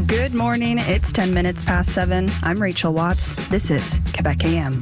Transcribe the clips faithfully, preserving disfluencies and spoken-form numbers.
Good morning. It's ten minutes past seven. I'm Rachel Watts. This is Quebec A M.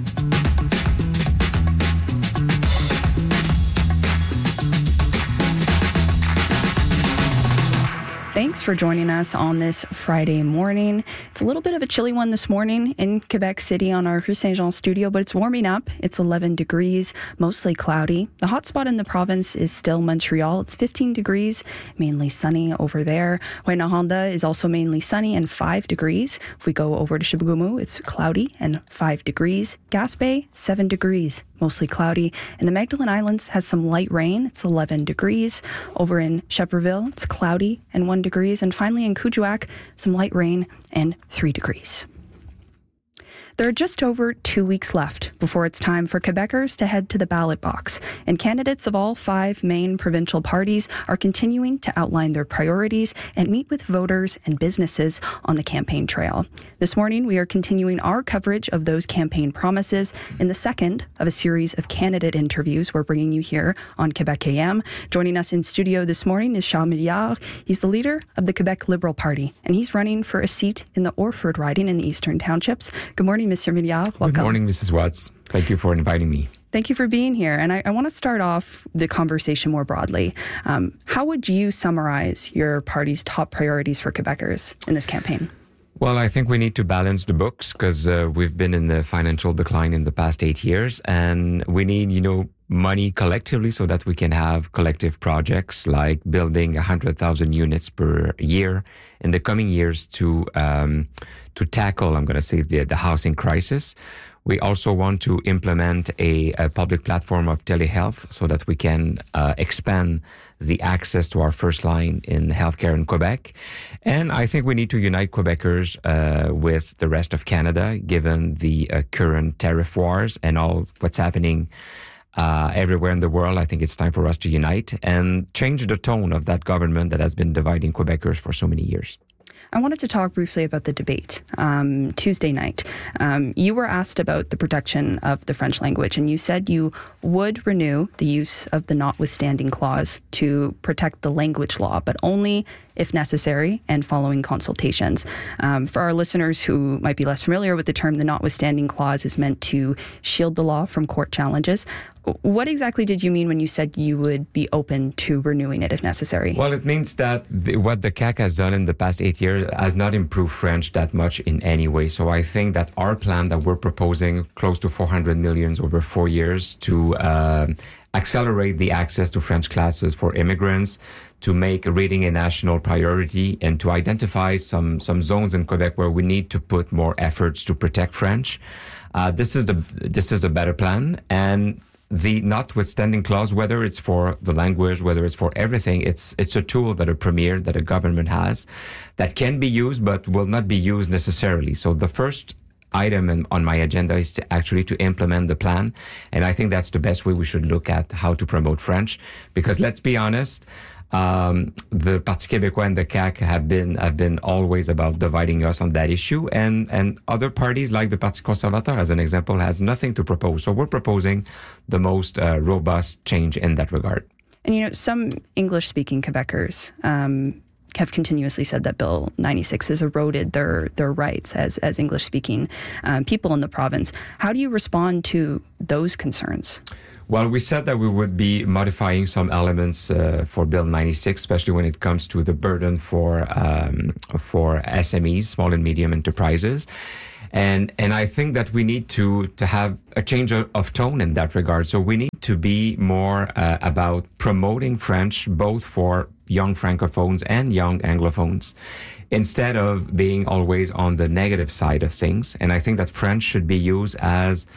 Thanks for joining us on this Friday morning. It's a little bit of a chilly one this morning in Quebec City on our Rue Saint-Jean studio, but it's warming up. It's eleven degrees, mostly cloudy. The hot spot in the province is still Montreal. It's fifteen degrees, mainly sunny over there. Rouyn-Noranda is also mainly sunny and five degrees. If we go over to Chibougamau, it's cloudy and five degrees. Gaspé, seven degrees, mostly cloudy. And the Magdalen Islands has some light rain. It's eleven degrees. Over in Schefferville, it's cloudy and one degrees. And finally in Kuujjuaq, some light rain and three degrees. There are just over two weeks left before it's time for Quebecers to head to the ballot box, and candidates of all five main provincial parties are continuing to outline their priorities and meet with voters and businesses on the campaign trail. This morning, we are continuing our coverage of those campaign promises in the second of a series of candidate interviews we're bringing you here on Quebec A M. Joining us in studio this morning is Charles Milliard. He's the leader of the Quebec Liberal Party, and he's running for a seat in the Orford riding in the Eastern Townships. Good morning, Monsieur Milliard. Welcome. Good morning, Missus Watts. Thank you for inviting me. Thank you for being here. And I, I want to start off the conversation more broadly. Um, how would you summarize your party's top priorities for Quebecers in this campaign? Well, I think we need to balance the books because uh, we've been in the financial decline in the past eight years, and we need, you know, money collectively so that we can have collective projects like building one hundred thousand units per year in the coming years to um, to tackle, I'm going to say, the, the housing crisis. We also want to implement a, a public platform of telehealth so that we can uh, expand the access to our first line in healthcare in Quebec. And I think we need to unite Quebecers uh, with the rest of Canada, given the uh, current tariff wars and all what's happening uh, everywhere in the world. I think it's time for us to unite and change the tone of that government that has been dividing Quebecers for so many years. I wanted to talk briefly about the debate um, Tuesday night. Um, you were asked about the protection of the French language, and you said you would renew the use of the notwithstanding clause to protect the language law, but only if necessary and following consultations. Um, for our listeners who might be less familiar with the term, the notwithstanding clause is meant to shield the law from court challenges. What exactly did you mean when you said you would be open to renewing it if necessary? Well, it means that the, what the C A Q has done in the past eight years has not improved French that much in any way. So I think that our plan that we're proposing, close to four hundred million over four years to uh, accelerate the access to French classes for immigrants, to make reading a national priority, and to identify some, some zones in Quebec where we need to put more efforts to protect French. Uh, this is the this is the better plan. And the notwithstanding clause, whether it's for the language, whether it's for everything, it's it's a tool that a premier, that a government has, that can be used but will not be used necessarily. So the first item in, on my agenda is to actually to implement the plan, and I think that's the best way we should look at how to promote French. Because let's be honest, um, the Parti Québécois and the C A Q have been have been always about dividing us on that issue, and and other parties like the Parti Conservateur, as an example, has nothing to propose. So we're proposing the most uh, robust change in that regard. And you know, some English-speaking Quebecers um, have continuously said that Bill ninety-six has eroded their their rights as as English-speaking um, people in the province. How do you respond to those concerns? Well, we said that we would be modifying some elements uh, for Bill ninety-six, especially when it comes to the burden for um, for S M Es, small and medium enterprises. And and I think that we need to to have a change of, of tone in that regard. So we need to be more uh, about promoting French, both for young Francophones and young Anglophones, instead of being always on the negative side of things. And I think that French should be used as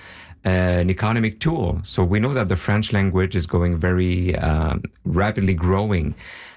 an economic tool. So we know that the French language is going very um, rapidly growing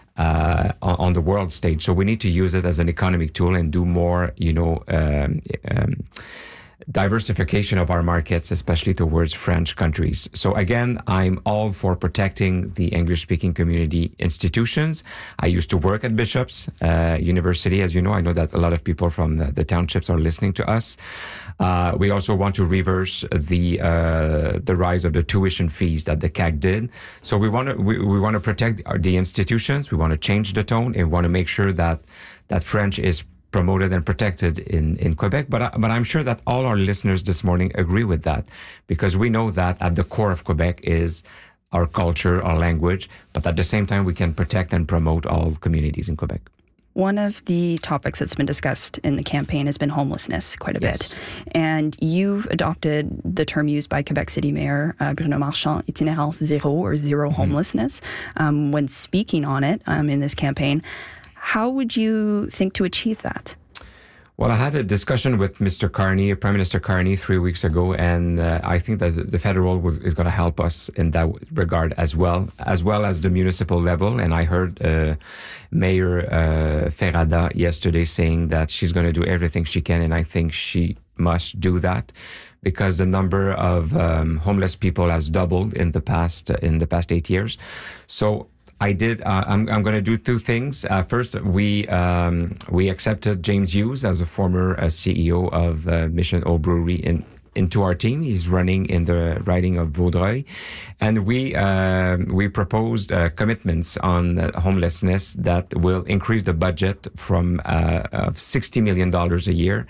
uh, on, on the world stage. So we need to use it as an economic tool and do more, you know, um, um, diversification of our markets, especially towards French countries. So again, I'm all for protecting the English-speaking community institutions. I used to work at Bishop's uh, University, as you know. I know that a lot of people from the, the townships are listening to us. Uh, we also want to reverse the uh, the rise of the tuition fees that the C A Q did. So we want to we, we want to protect our, the institutions. We want to change the tone, and we want to make sure that that French is promoted and protected in, in Quebec. But, I, but I'm sure that all our listeners this morning agree with that, because we know that at the core of Quebec is our culture, our language, but at the same time, we can protect and promote all communities in Quebec. One of the topics that's been discussed in the campaign has been homelessness quite a Yes. bit. And you've adopted the term used by Quebec City Mayor uh, Bruno Marchand, itinérance zéro, or zero mm-hmm. homelessness, um, when speaking on it um, in this campaign. How would you think to achieve that? Well, I had a discussion with Mister Carney, Prime Minister Carney, three weeks ago, and uh, I think that the federal was, is going to help us in that regard as well, as well as the municipal level. And I heard uh, Mayor uh, Ferrada yesterday saying that she's going to do everything she can, and I think she must do that, because the number of um, homeless people has doubled in the past uh, in the past eight years. So. I did. Uh, I'm, I'm going to do two things. Uh, first, we um, we accepted James Hughes as a former uh, C E O of uh, Mission Old Brewery in, into our team. He's running in the riding of Vaudreuil, and we uh, we proposed uh, commitments on uh, homelessness that will increase the budget from uh, of sixty million dollars a year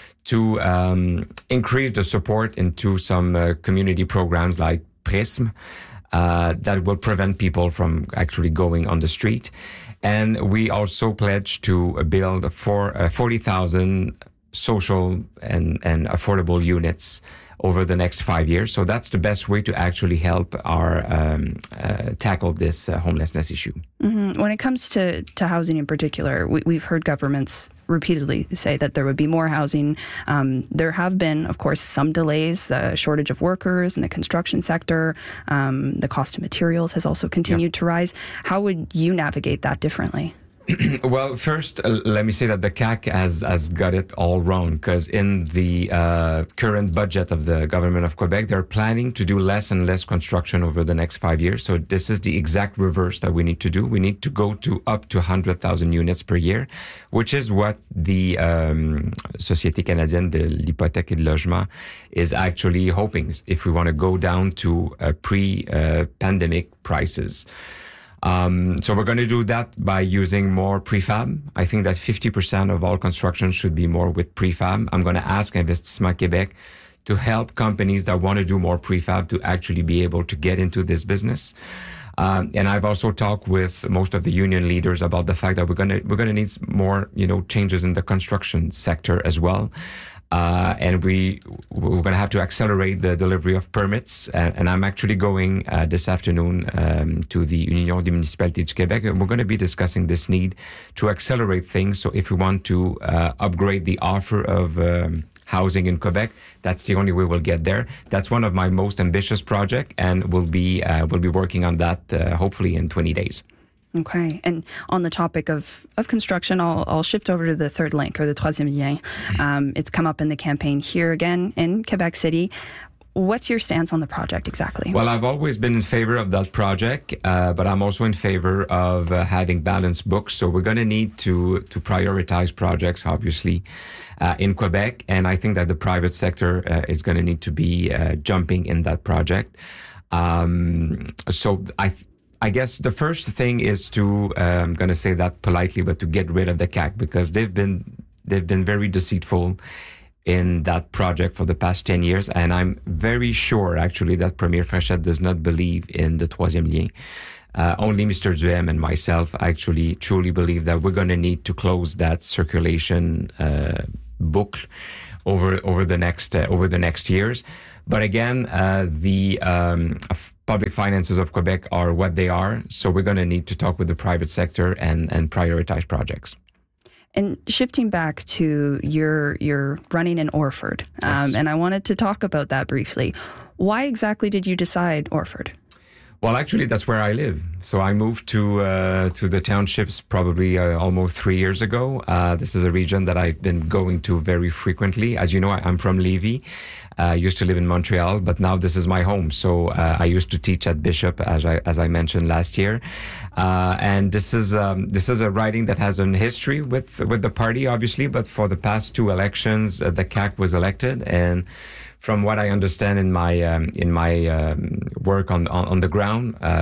to um, increase the support into some uh, community programs like Prism. Uh, that will prevent people from actually going on the street. And we also pledged to build for, uh, forty thousand social and, and affordable units over the next five years. So that's the best way to actually help our um, uh, tackle this uh, homelessness issue. Mm-hmm. When it comes to, to housing in particular, we, we've heard governments repeatedly say that there would be more housing. Um, there have been, of course, some delays, uh, shortage of workers in the construction sector. Um, the cost of materials has also continued yeah. to rise. How would you navigate that differently? Well, first, uh, let me say that the C A Q has, has got it all wrong, because in the uh, current budget of the government of Quebec, they're planning to do less and less construction over the next five years. So this is the exact reverse that we need to do. We need to go to up to one hundred thousand units per year, which is what the um, Société Canadienne de l'Hypothèque et de Logement is actually hoping, if we want to go down to uh, pre-pandemic uh, prices. Um, so we're going to do that by using more prefab. I think that fifty percent of all construction should be more with prefab. I'm going to ask Investissement Québec to help companies that want to do more prefab to actually be able to get into this business. Um, and I've also talked with most of the union leaders about the fact that we're going to, we're going to need more, you know, changes in the construction sector as well. Uh, and we, we're going to have to accelerate the delivery of permits. And, and I'm actually going uh, this afternoon um, to the Union des Municipalités du Québec. And we're going to be discussing this need to accelerate things. So if we want to uh, upgrade the offer of um, housing in Quebec, that's the only way we'll get there. That's one of my most ambitious projects, and we'll be, uh, we'll be working on that uh, hopefully in twenty days. Okay. And on the topic of, of construction, I'll, I'll shift over to the third link, or the troisième lien. Um, it's come up in the campaign here again in Quebec City. What's your stance on the project exactly? Well, I've always been in favor of that project, uh, but I'm also in favor of uh, having balanced books. So we're going to need to to prioritize projects, obviously, uh, in Quebec. And I think that the private sector uh, is going to need to be uh, jumping in that project. Um, so I th- I guess the first thing is to, uh, I'm going to say that politely, but to get rid of the C A C, because they've been, they've been very deceitful in that project for the past ten years. And I'm very sure, actually, that Premier Frechette does not believe in the troisième lien. Uh, only Mister Duhem and myself actually truly believe that we're going to need to close that circulation uh, book over over the next uh, over the next years. But again, uh, the um, f- public finances of Quebec are what they are, so we're going to need to talk with the private sector and and prioritize projects. And shifting back to your your running in Orford, Yes. um, and I wanted to talk about that briefly. Why exactly did you decide Orford? Well, actually, that's where I live. So I moved to uh, to the townships probably uh, almost three years ago. Uh, this is a region that I've been going to very frequently. As you know, I, I'm from Lévis. I uh, used to live in Montreal, but now this is my home. So uh, I used to teach at Bishop, as I as I mentioned last year. Uh, and this is um, this is a riding that has an history with with the party, obviously. But for the past two elections, uh, the C A C was elected, and from what I understand in my um, in my um, work on, on on the ground, uh,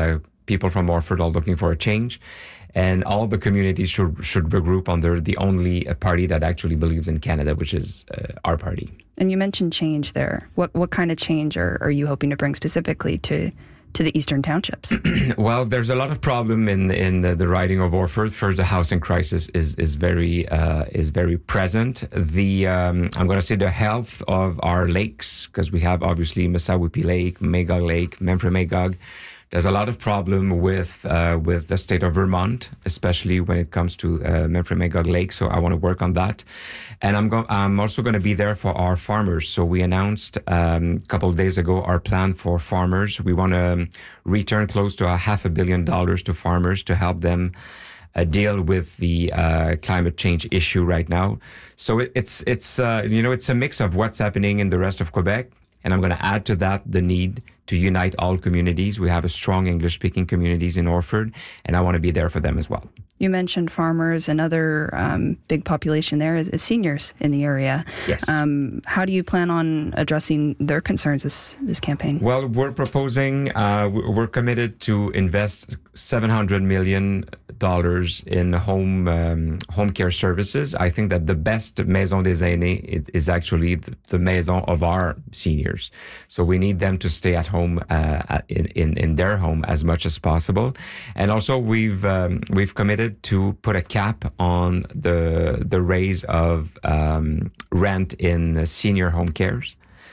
people from Orford are looking for a change. And all the communities should should regroup under the only party that actually believes in Canada, which is uh, our party. And you mentioned change there. What what kind of change are, are you hoping to bring specifically to to the Eastern Townships? Well, there's a lot of problem in in the, the riding of Orford. First, the housing crisis is is very uh, is very present. The um, I'm going to say the health of our lakes, because we have obviously Mesawupi Lake, Magog Lake, Memphremagog. There's a lot of problem with uh, with the state of Vermont, especially when it comes to uh, Memphremagog Lake. So I want to work on that, and I'm going. I'm also going to be there for our farmers. So we announced um, a couple of days ago our plan for farmers. We want to return close to a half a billion dollars to farmers to help them uh, deal with the uh, climate change issue right now. So it, it's it's uh, you know it's a mix of what's happening in the rest of Quebec, and I'm going to add to that the need to unite all communities. We have a strong English-speaking communities in Orford, and I want to be there for them as well. You mentioned farmers. Another um, big population there is, is seniors in the area. Yes. Um, how do you plan on addressing their concerns this, this campaign? Well, we're proposing, uh, we're committed to invest seven hundred million dollars in home um, home care services. I think that the best Maison des Aînés is, is actually the, the maison of our seniors. So we need them to stay at home uh, in, in in their home as much as possible. And also we've um, we've committed to put a cap on the the raise of um, rent in senior home cares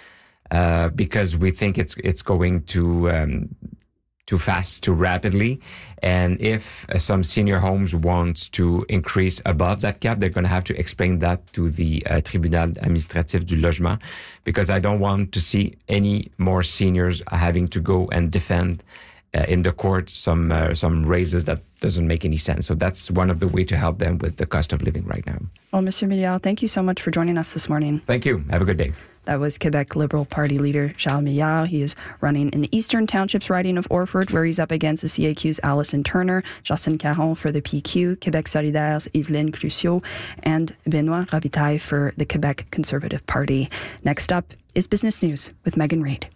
uh, because we think it's it's going to um, too fast, too rapidly. And if uh, some senior homes want to increase above that cap, they're going to have to explain that to the uh, Tribunal Administratif du Logement, because I don't want to see any more seniors having to go and defend uh, in the court some uh, some raises that doesn't make any sense. So that's one of the way to help them with the cost of living right now. Well, Mister Milliard, thank you so much for joining us this morning. Thank you. Have a good day. That was Quebec Liberal Party leader Charles Milliard. He is running in the Eastern Townships riding of Orford, where he's up against the C A Q's Alison Turner, Justin Caron for the P Q, Quebec Solidaire's Yveline Crucio, and Benoit Robitaille for the Quebec Conservative Party. Next up is Business News with Megan Reid.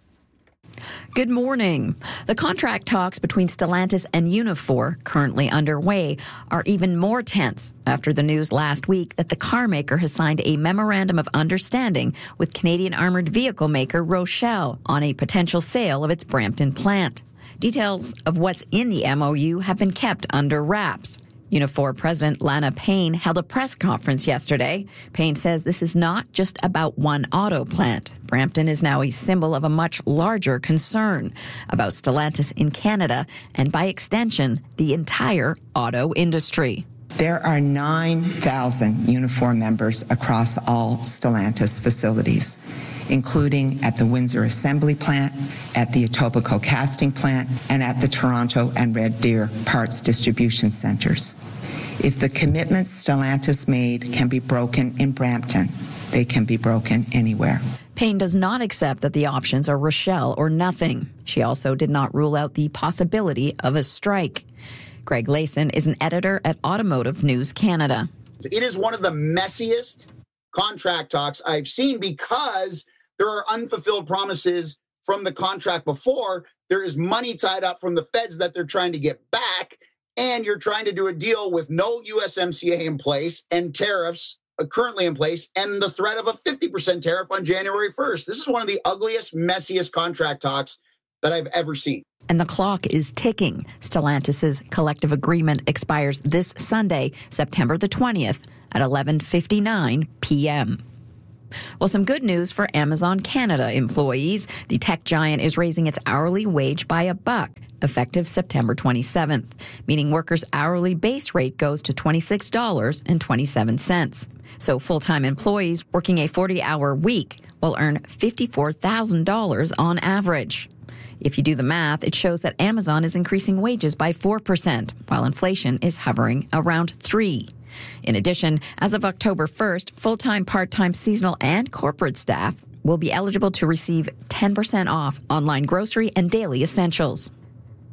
Good morning. The contract talks between Stellantis and Unifor, currently underway, are even more tense after the news last week that the car maker has signed a memorandum of understanding with Canadian armored vehicle maker Rochelle on a potential sale of its Brampton plant. Details of what's in the M O U have been kept under wraps. Unifor President Lana Payne held a press conference yesterday. Payne says this is not just about one auto plant. Brampton is now a symbol of a much larger concern about Stellantis in Canada and, by extension, the entire auto industry. There are nine thousand Unifor members across all Stellantis facilities, including at the Windsor Assembly Plant, at the Etobicoke Casting Plant, and at the Toronto and Red Deer Parts Distribution Centers. If the commitments Stellantis made can be broken in Brampton, they can be broken anywhere. Payne does not accept that the options are Rochelle or nothing. She also did not rule out the possibility of a strike. Greg Layson is an editor at Automotive News Canada. It is one of the messiest contract talks I've seen because there are unfulfilled promises from the contract before. There is money tied up from the feds that they're trying to get back, and you're trying to do a deal with no U S M C A in place and tariffs currently in place and the threat of a fifty percent tariff on January first. This is one of the ugliest, messiest contract talks that I've ever seen. And the clock is ticking. Stellantis' collective agreement expires this Sunday, September the twentieth at eleven fifty-nine p.m. Well, some good news for Amazon Canada employees. The tech giant is raising its hourly wage by a buck, effective September twenty-seventh, meaning workers' hourly base rate goes to twenty-six dollars and twenty-seven cents. So full-time employees working a forty-hour week will earn fifty-four thousand dollars on average. If you do the math, it shows that Amazon is increasing wages by four percent, while inflation is hovering around three percent. In addition, as of October first, full-time, part-time, seasonal, and corporate staff will be eligible to receive ten percent off online grocery and daily essentials.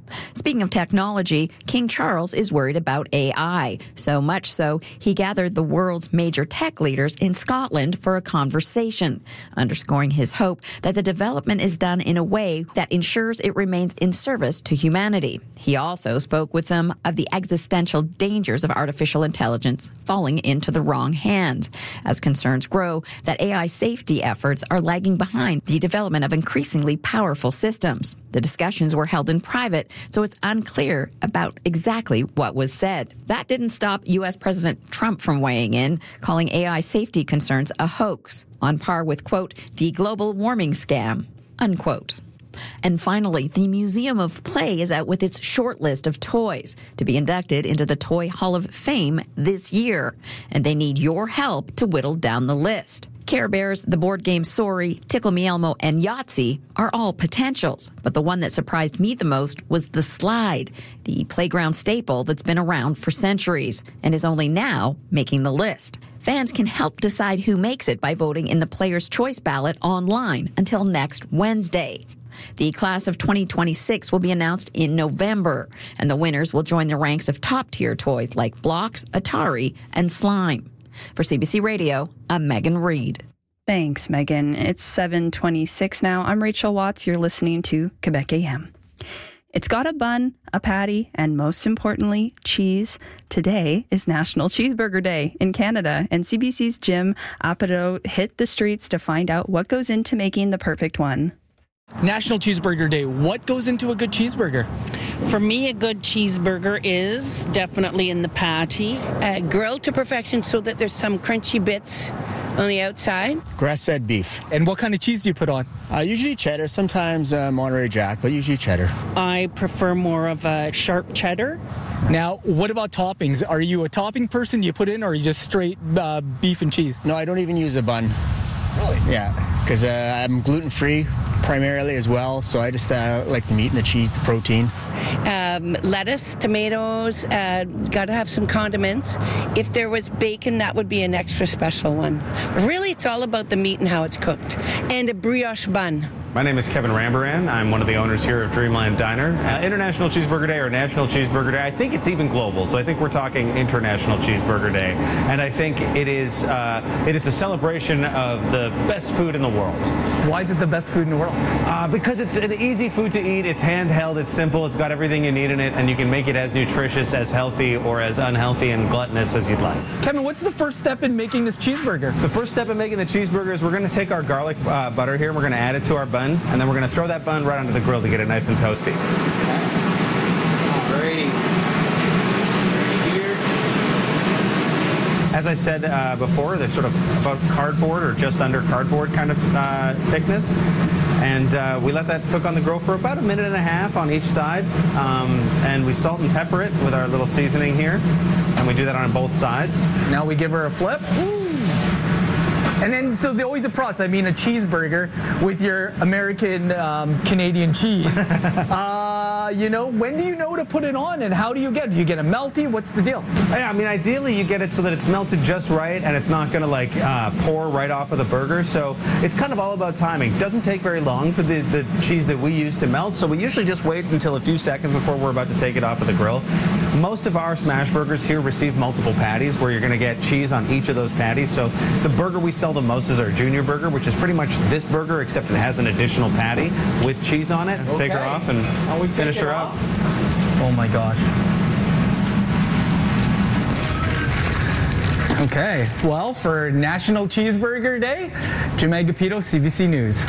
Speaking of technology, King Charles is worried about A I. So much so, he gathered the world's major tech leaders in Scotland for a conversation, underscoring his hope that the development is done in a way that ensures it remains in service to humanity. He also spoke with them of the existential dangers of artificial intelligence falling into the wrong hands, as concerns grow that A I safety efforts are lagging behind the development of increasingly powerful systems. The discussions were held in private, so it's unclear about exactly what was said. That didn't stop U S President Trump from weighing in, calling A I safety concerns a hoax, on par with, quote, the global warming scam, unquote. And finally, the Museum of Play is out with its short list of toys to be inducted into the Toy Hall of Fame this year, and they need your help to whittle down the list. Care Bears, the board game Sorry, Tickle Me Elmo, and Yahtzee are all potentials, but the one that surprised me the most was the Slide, the playground staple that's been around for centuries and is only now making the list. Fans can help decide who makes it by voting in the Player's Choice ballot online until next Wednesday. The class of twenty twenty-six will be announced in November, and the winners will join the ranks of top-tier toys like Blocks, Atari, and Slime. For C B C Radio, I'm Megan Reed. Thanks, Megan. It's seven twenty-six now. I'm Rachel Watts. You're listening to Quebec A M. It's got a bun, a patty, and most importantly, cheese. Today is National Cheeseburger Day in Canada, and C B C's Jim Apatow hit the streets to find out what goes into making the perfect one. National Cheeseburger Day. What goes into a good cheeseburger? For me, a good cheeseburger is definitely in the patty. Uh, grilled to perfection so that there's some crunchy bits on the outside. Grass-fed beef. And what kind of cheese do you put on? Uh, usually cheddar, sometimes uh, Monterey Jack, but usually cheddar. I prefer more of a sharp cheddar. Now, what about toppings? Are you a topping person? Do you put in, or are you just straight uh, beef and cheese? No, I don't even use a bun. Really? Yeah, because uh, I'm gluten-free primarily as well, so I just uh, like the meat and the cheese, the protein. Um, lettuce, tomatoes, uh, gotta have some condiments. If there was bacon, that would be an extra special one. But really, it's all about the meat and how it's cooked. And a brioche bun. My name is Kevin Rambaran. I'm one of the owners here of Dreamland Diner. Uh, International Cheeseburger Day or National Cheeseburger Day, I think it's even global, so I think we're talking International Cheeseburger Day. And I think it is uh, it is a celebration of the best food in the world. Why is it the best food in the world? Uh, because it's an easy food to eat, it's handheld, it's simple, it's got everything you need in it, and you can make it as nutritious, as healthy, or as unhealthy and gluttonous as you'd like. Kevin, what's the first step in making this cheeseburger? The first step in making the cheeseburger is we're going to take our garlic uh, butter here, and we're going to add it to our bun, and then we're going to throw that bun right onto the grill to get it nice and toasty. Alrighty. As I said uh, before, they're sort of about cardboard or just under cardboard kind of uh, thickness. And uh, we let that cook on the grill for about a minute and a half on each side. Um, and we salt and pepper it with our little seasoning here. And we do that on both sides. Now we give her a flip. Ooh. And then, so the, always a process. I mean, a cheeseburger with your American um, Canadian cheese. uh, you know, when do you know to put it on, and how do you get it? Do you get a melty? What's the deal? Yeah, I mean, ideally you get it so that it's melted just right, and it's not going to like uh, pour right off of the burger. So it's kind of all about timing. It doesn't take very long for the, the cheese that we use to melt. So we usually just wait until a few seconds before we're about to take it off of the grill. Most of our smash burgers here receive multiple patties, where you're going to get cheese on each of those patties. So the burger we sell the most is our junior burger, which is pretty much this burger, except it has an additional patty with cheese on it. Okay. Take her off and oh, we finish her off. Oh my gosh. Okay, well, for National Cheeseburger Day, Jim Agapito, C B C News.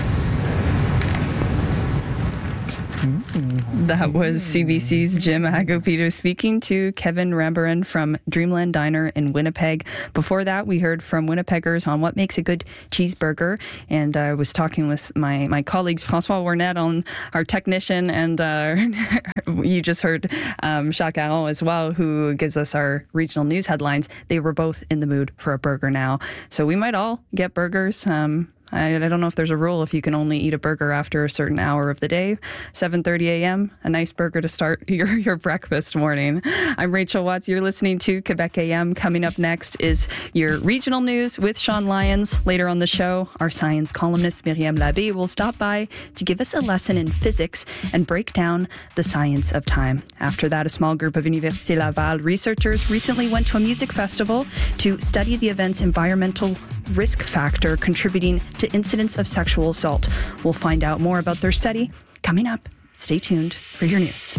That was C B C's Jim Agapito speaking to Kevin Rambaran from Dreamland Diner in Winnipeg. Before that, we heard from Winnipeggers on what makes a good cheeseburger. And I was talking with my, my colleagues, François Warnett, on our technician, and uh, you just heard um, Jacques Aron as well, who gives us our regional news headlines. They were both in the mood for a burger now. So we might all get burgers. Um, I, I don't know if there's a rule if you can only eat a burger after a certain hour of the day. seven thirty a.m., a nice burger to start your, your breakfast morning. I'm Rachel Watts. You're listening to Quebec A M. Coming up next is your regional news with Sean Lyons. Later on the show, our science columnist Myriam Labbé will stop by to give us a lesson in physics and break down the science of time. After that, a small group of Université Laval researchers recently went to a music festival to study the event's environmental risk factor contributing to incidents of sexual assault. We'll find out more about their study coming up. Stay tuned for your news.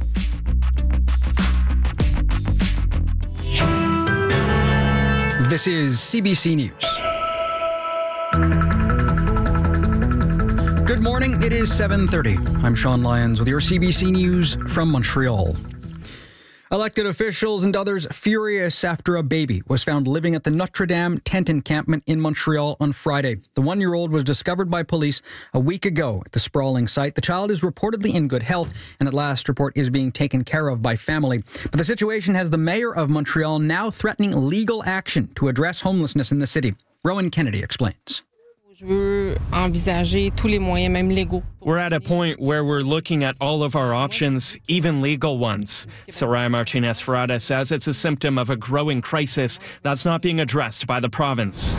This is C B C News. Good morning. It is seven thirty. I'm Sean Lyons with your C B C News from Montreal. Elected officials and others furious after a baby was found living at the Notre Dame tent encampment in Montreal on Friday. The one-year-old was discovered by police a week ago at the sprawling site. The child is reportedly in good health and at last report is being taken care of by family. But the situation has the mayor of Montreal now threatening legal action to address homelessness in the city. Rowan Kennedy explains. We're at a point where we're looking at all of our options, even legal ones. Soraya Martinez-Ferrada says it's a symptom of a growing crisis that's not being addressed by the province.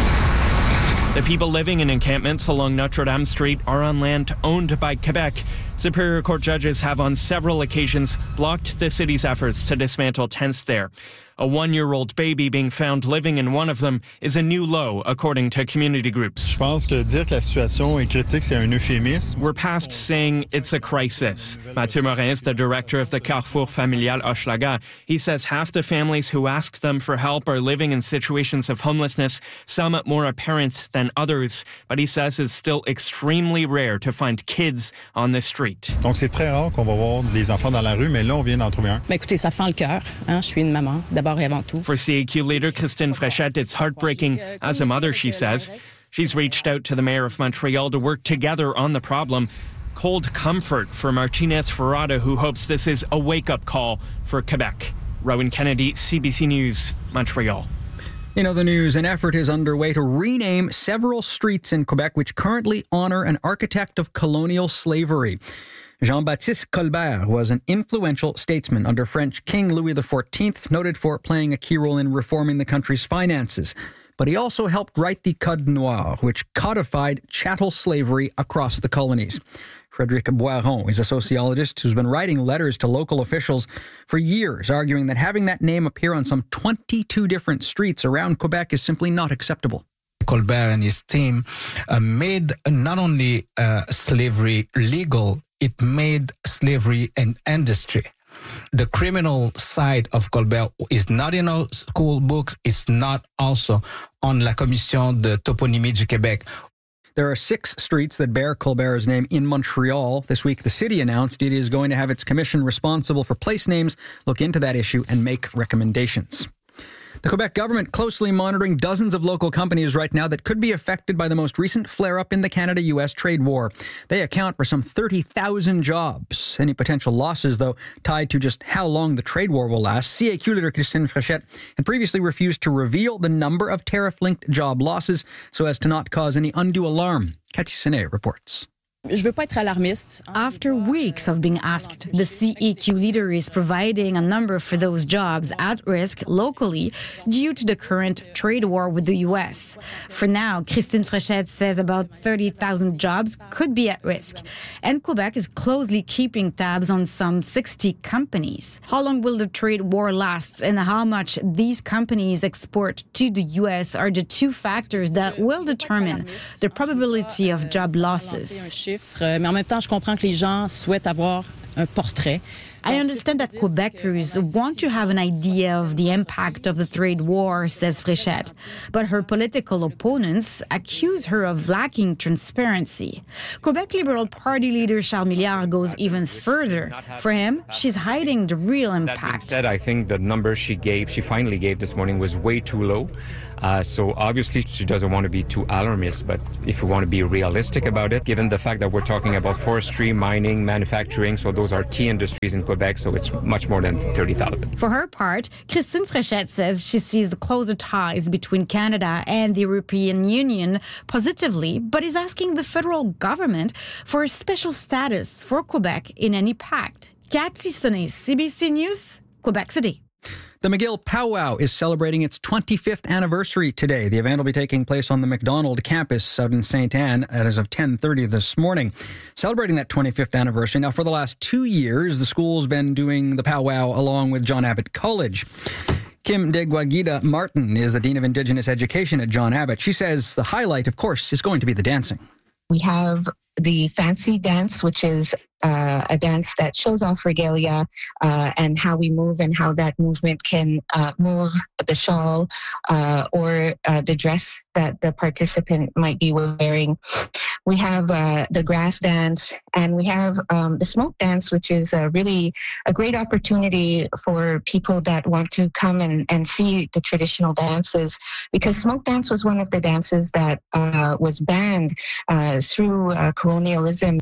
The people living in encampments along Notre Dame Street are on land owned by Quebec. Superior Court judges have on several occasions blocked the city's efforts to dismantle tents there. A one-year-old baby being found living in one of them is a new low, according to community groups. Je pense que dire que la situation est critique, c'est un euphémisme. We're past saying it's a crisis. Mathieu Morin is the director of the Carrefour Familial Hochelaga. He says half the families who ask them for help are living in situations of homelessness, some more apparent than others. But he says it's still extremely rare to find kids on the street. Donc c'est très rare qu'on va voir des enfants dans la rue, mais là on vient d'en trouver un. Mais écoutez, ça fend le cœur. Hein? Je suis une maman. For C A Q leader Christine Fréchette, it's heartbreaking. As a mother, she says, she's reached out to the mayor of Montreal to work together on the problem. Cold comfort for Martinez-Ferrada, who hopes this is a wake-up call for Quebec. Rowan Kennedy, C B C News, Montreal. In other news, an effort is underway to rename several streets in Quebec which currently honor an architect of colonial slavery. Jean-Baptiste Colbert was an influential statesman under French King Louis the fourteenth, noted for playing a key role in reforming the country's finances. But he also helped write the Code Noir, which codified chattel slavery across the colonies. Frédéric Boiron is a sociologist who's been writing letters to local officials for years, arguing that having that name appear on some twenty-two different streets around Quebec is simply not acceptable. Colbert and his team uh, made not only uh, slavery legal, it made slavery an industry. The criminal side of Colbert is not in our school books. It's not also on La Commission de Toponymie du Québec. There are six streets that bear Colbert's name in Montreal. This week, the city announced it is going to have its commission responsible for place names look into that issue and make recommendations. The Quebec government closely monitoring dozens of local companies right now that could be affected by the most recent flare-up in the Canada-U S trade war. They account for some thirty thousand jobs. Any potential losses, though, tied to just how long the trade war will last. C A Q leader Christine Fréchette had previously refused to reveal the number of tariff-linked job losses so as to not cause any undue alarm. Cathy Sinet reports. After weeks of being asked, the C E Q leader is providing a number for those jobs at risk locally due to the current trade war with the U S. For now, Christine Fréchette says about thirty thousand jobs could be at risk. And Quebec is closely keeping tabs on some sixty companies. How long will the trade war last and how much these companies export to the U S are the two factors that will determine the probability of job losses. Mais en même temps, je comprends que les gens souhaitent avoir un portrait. I understand that Quebecers want to have an idea of the impact of the trade war, says Fréchette, but her political opponents accuse her of lacking transparency. Quebec Liberal Party leader Charles Milliard goes even further. For him, she's hiding the real impact. That being said, I think the number she gave, she finally gave this morning was way too low. Uh, so obviously she doesn't want to be too alarmist, but if we want to be realistic about it, given the fact that we're talking about forestry, mining, manufacturing, so those those are key industries in Quebec, so it's much more than thirty thousand. For her part, Christine Fréchette says she sees the closer ties between Canada and the European Union positively, but is asking the federal government for a special status for Quebec in any pact. Cathy Sonnet, C B C News, Quebec City. The McGill Powwow is celebrating its twenty-fifth anniversary today. The event will be taking place on the McDonald campus out in Sainte Anne as of ten thirty this morning. Celebrating that twenty-fifth anniversary. Now, for the last two years, the school's been doing the powwow along with John Abbott College. Kim Deguaguida Martin is the Dean of Indigenous Education at John Abbott. She says the highlight, of course, is going to be the dancing. We have the fancy dance, which is uh, a dance that shows off regalia uh, and how we move and how that movement can uh, move the shawl uh, or uh, the dress that the participant might be wearing. We have uh, the grass dance, and we have um, the smoke dance, which is uh, really a great opportunity for people that want to come and, and see the traditional dances, because smoke dance was one of the dances that uh, was banned uh, through uh, colonialism.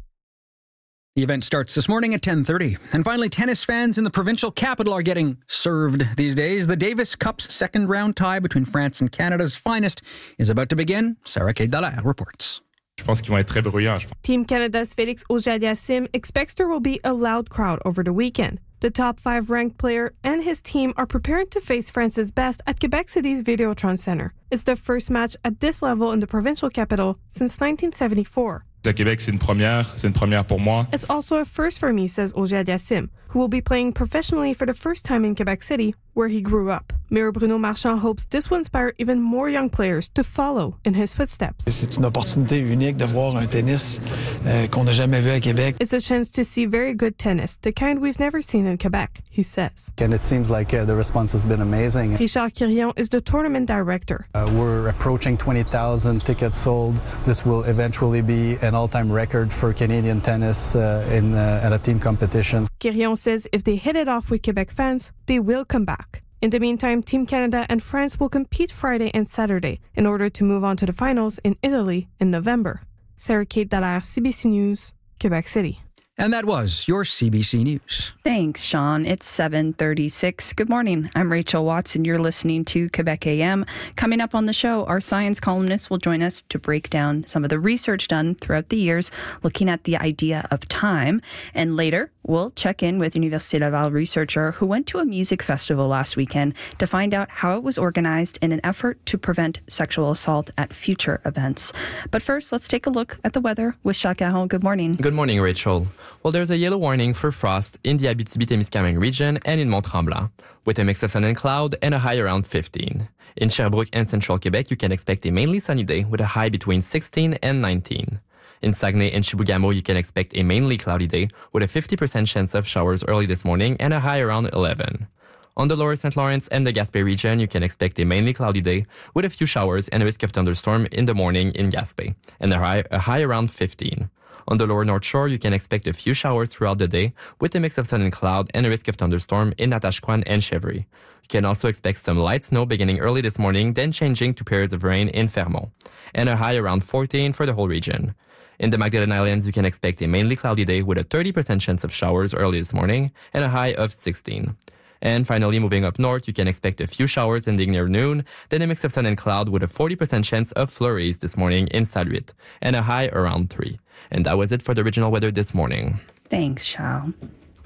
The event starts this morning at ten thirty. And finally, tennis fans in the provincial capital are getting served these days. The Davis Cup's second round tie between France and Canada's finest is about to begin. Sarah Kate Dallaire reports. Je pense qu'ils vont être très bruyants. Team Canada's Félix Auger-Aliassime expects there will be a loud crowd over the weekend. The top five ranked player and his team are preparing to face France's best at Quebec City's Videotron Center. It's the first match at this level in the provincial capital since nineteen seventy-four. À Québec, c'est une première. C'est une première pour moi. It's also a first for me, says Auger-Aliassime, who will be playing professionally for the first time in Quebec City, where he grew up. Mayor Bruno Marchand hopes this will inspire even more young players to follow in his footsteps. C'est une opportunité unique de voir un tennis euh, qu'on n'a jamais vu à Québec. It's a chance to see very good tennis, the kind we've never seen in Quebec, he says. And it seems like uh, the response has been amazing. Richard Quirion is the tournament director. Uh, we're approaching twenty thousand tickets sold. This will eventually be an all-time record for Canadian tennis uh, in uh, at a team competition. Quirion says if they hit it off with Quebec fans, they will come back. In the meantime, Team Canada and France will compete Friday and Saturday in order to move on to the finals in Italy in November. Sarah Kate Dallaire, C B C News, Quebec City. And that was your C B C News. Thanks, Sean. It's seven thirty-six. Good morning. I'm Rachel Watson. You're listening to Quebec A M. Coming up on the show, our science columnist will join us to break down some of the research done throughout the years looking at the idea of time. And later, we'll check in with Université Laval researcher who went to a music festival last weekend to find out how it was organized in an effort to prevent sexual assault at future events. But first, let's take a look at the weather with Jacques Caron. Good morning. Good morning, Rachel. Well, there's a yellow warning for frost in the Abitibi-Témiscamingue region and in Mont-Tremblant, with a mix of sun and cloud and a high around fifteen. In Sherbrooke and central Quebec, you can expect a mainly sunny day with a high between sixteen and nineteen. In Saguenay and Chibougamau, you can expect a mainly cloudy day with a fifty percent chance of showers early this morning and a high around eleven. On the lower Saint Lawrence and the Gaspé region, you can expect a mainly cloudy day with a few showers and a risk of thunderstorm in the morning in Gaspé, and a high, a high around fifteen. On the lower North Shore, you can expect a few showers throughout the day with a mix of sun and cloud and a risk of thunderstorm in Natashquan and Chevry. You can also expect some light snow beginning early this morning, then changing to periods of rain in Fermont, and a high around fourteen for the whole region. In the Magdalen Islands, you can expect a mainly cloudy day with a thirty percent chance of showers early this morning and a high of sixteen. And finally, moving up north, you can expect a few showers ending near noon, then a mix of sun and cloud with a forty percent chance of flurries this morning in Saluit, and a high around three. And that was it for the regional weather this morning. Thanks, Shao.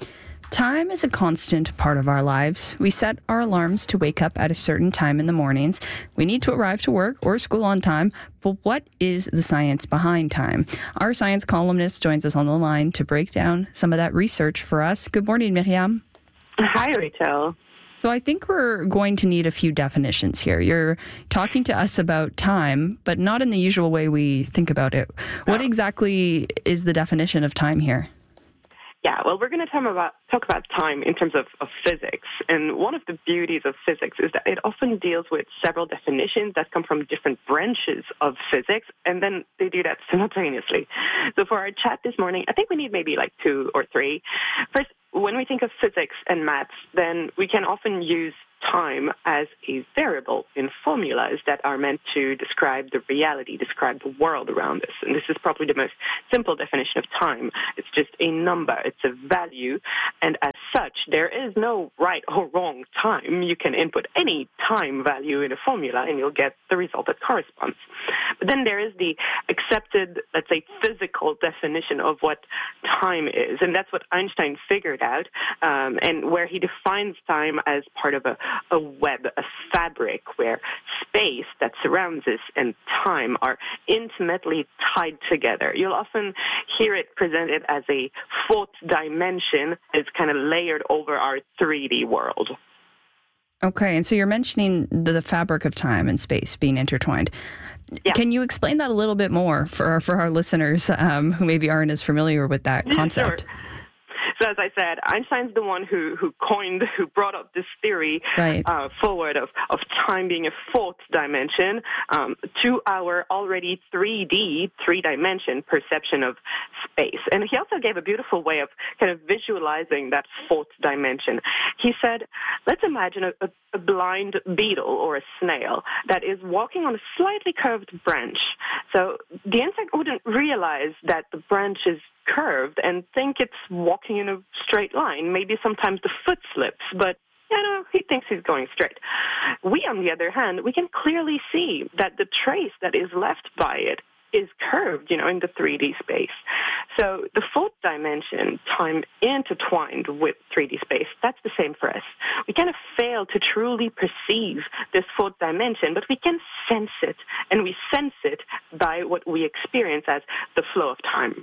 Time is a constant part of our lives. We set our alarms to wake up at a certain time in the mornings. We need to arrive to work or school on time. But what is the science behind time? Our science columnist joins us on the line to break down some of that research for us. Good morning, Miriam. Hi, Rachel. So I think we're going to need a few definitions here. You're talking to us about time, but not in the usual way we think about it. What exactly is the definition of time here? Yeah, well, we're going to talk about, talk about time in terms of, of physics. And one of the beauties of physics is that it often deals with several definitions that come from different branches of physics, and then they do that simultaneously. So for our chat this morning, I think we need maybe like two or three. First, when we think of physics and maths, then we can often use time as a variable in formulas that are meant to describe the reality, describe the world around us. And this is probably the most simple definition of time. It's just a number, it's a value, and as such, there is no right or wrong time. You can input any time value in a formula and you'll get the result that corresponds. But then there is the accepted, let's say, physical definition of what time is, and that's what Einstein figured out, um, and where he defines time as part of a, a web, a fabric, where space that surrounds us and time are intimately tied together. You'll often hear it presented as a fourth dimension. It's kind of layered over our three D world. Okay, and so you're mentioning the, the fabric of time and space being intertwined. Yeah. Can you explain that a little bit more for, for our listeners um, who maybe aren't as familiar with that concept? Sure. So as I said, Einstein's the one who, who coined, who brought up this theory right. uh, forward of, of time being a fourth dimension um, to our already three D, three-dimension perception of space. And he also gave a beautiful way of kind of visualizing that fourth dimension. He said, let's imagine a, a, a blind beetle or a snail that is walking on a slightly curved branch. So the insect wouldn't realize that the branch is curved and think it's walking in a straight line. Maybe sometimes the foot slips, but you know, he thinks he's going straight. We, on the other hand, we can clearly see that the trace that is left by it is curved, you know, in the three D space. So the fourth dimension, time intertwined with three D space, that's the same for us. We kind of fail to truly perceive this fourth dimension, but we can sense it, and we sense it by what we experience as the flow of time.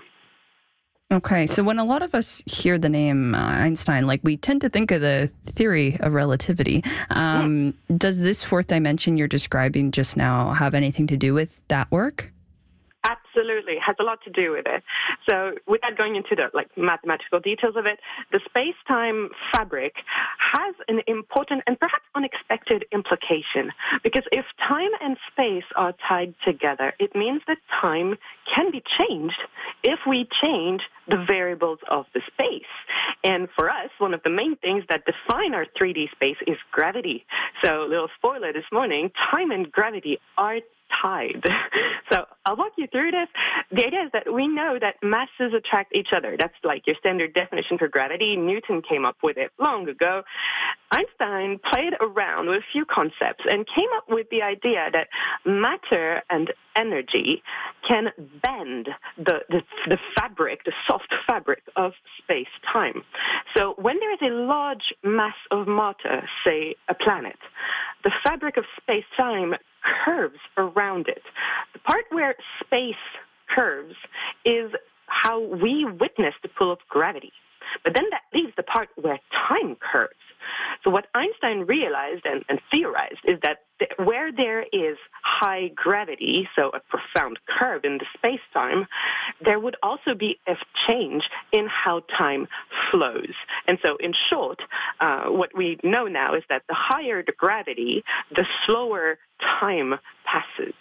Okay, so when a lot of us hear the name uh, Einstein, like we tend to think of the theory of relativity. Um, yeah. Does this fourth dimension you're describing just now have anything to do with that work? Absolutely, has a lot to do with it. So without going into the like mathematical details of it, the space-time fabric has an important and perhaps unexpected implication, because if time and space are tied together, it means that time can be changed if we change the variables of the space. And for us, one of the main things that define our three D space is gravity. So little spoiler this morning, time and gravity are tied. So I'll walk you through this. The idea is that we know that masses attract each other. That's like your standard definition for gravity. Newton came up with it long ago. Einstein played around with a few concepts and came up with the idea that matter and energy can bend the, the, the fabric, the soft fabric of space-time. So when there is a large mass of matter, say a planet, the fabric of space-time curves around it. The part where space curves is how we witness the pull of gravity. But then that leaves the part where time curves. So what Einstein realized and, and theorized is that th- where there is high gravity, so a profound curve in the space-time, there would also be a change in how time flows. And so in short, uh, what we know now is that the higher the gravity, the slower time passes.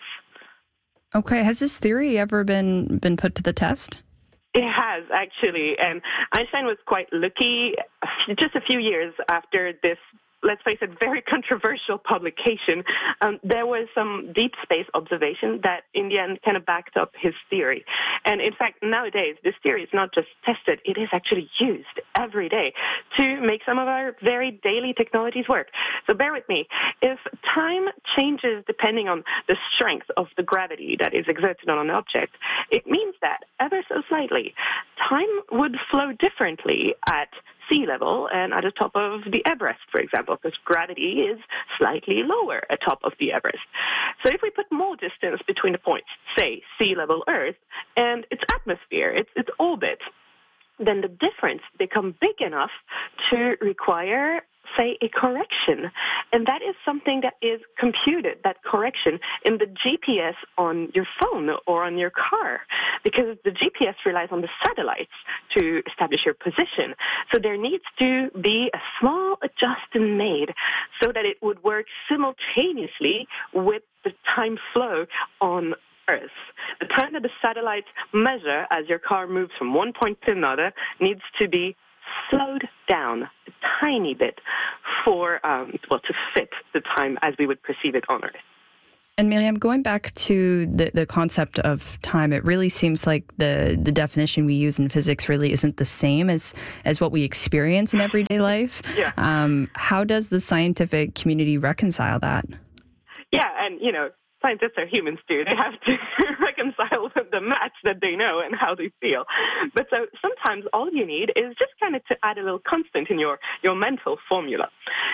Okay, has this theory ever been, been put to the test? It has, actually, and Einstein was quite lucky. Just a few years after this, let's face it, very controversial publication, um, there was some deep space observation that in the end kind of backed up his theory. And in fact, nowadays, this theory is not just tested, it is actually used every day to make some of our very daily technologies work. So bear with me. If time changes depending on the strength of the gravity that is exerted on an object, it means that ever so slightly, time would flow differently at sea level and at the top of the Everest, for example, because gravity is slightly lower atop of the Everest. So if we put more distance between the points, say sea level Earth, and its atmosphere, its, its orbit, then the difference becomes big enough to require, say, a correction. And that is something that is computed, that correction, in the G P S on your phone or on your car, because the G P S relies on the satellites to establish your position. So there needs to be a small adjustment made so that it would work simultaneously with the time flow on Earth. The time that the satellites measure as your car moves from one point to another needs to be slowed down a tiny bit for, um, well, to fit the time as we would perceive it on Earth. And Myriam, going back to the, the concept of time, it really seems like the, the definition we use in physics really isn't the same as, as what we experience in everyday life. Yeah. Um, how does the scientific community reconcile that? Yeah, and, you know, scientists are humans too. They have to reconcile the maths that they know and how they feel. But so sometimes all you need is just kind of to add a little constant in your, your mental formula.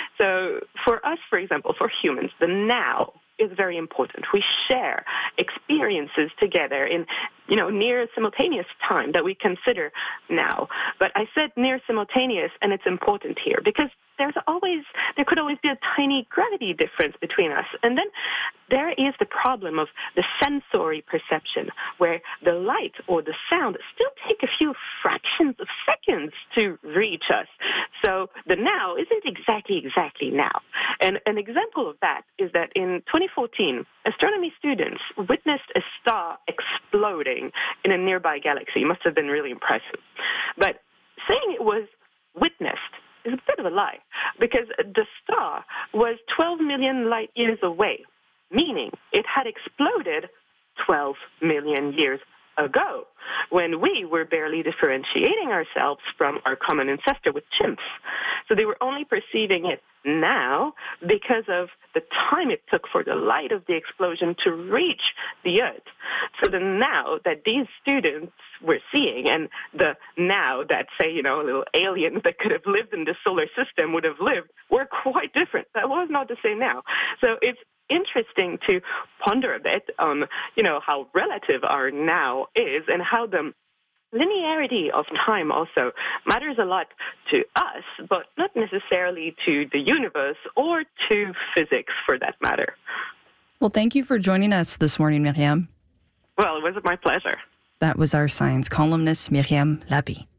So for us, for example, for humans, the now is very important. We share experiences together in, you know, near simultaneous time that we consider now. But I said near simultaneous, and it's important here because there's always, there could always be a tiny gravity difference between us. And then there is the problem of the sensory perception, where the light or the sound still take a few fractions of seconds to reach us. So the now isn't exactly, exactly now. And an example of that is that in twenty fourteen, astronomy students witnessed a star exploding in a nearby galaxy. It must have been really impressive. But saying it was witnessed is a bit of a lie, because the star was twelve million light years away, meaning it had exploded twelve million years ago, when we were barely differentiating ourselves from our common ancestor with chimps. So they were only perceiving it now because of the time it took for the light of the explosion to reach the Earth. So the now that these students were seeing and the now that, say, you know, little aliens that could have lived in the solar system would have lived were quite different. That was not the same now. So it's interesting to ponder a bit on, you know, how relative our now is and how the linearity of time also matters a lot to us, but not necessarily to the universe or to physics for that matter. Well, thank you for joining us this morning, Myriam. Well, it was my pleasure. That was our science columnist, Myriam Labi.